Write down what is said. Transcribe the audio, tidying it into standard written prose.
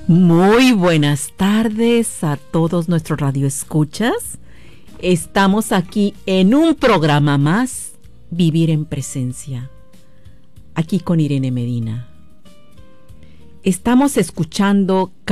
Muy buenas tardes a todos nuestros radioescuchas. Estamos aquí en un programa más, Vivir en Presencia, aquí con Irene Medina. Estamos escuchando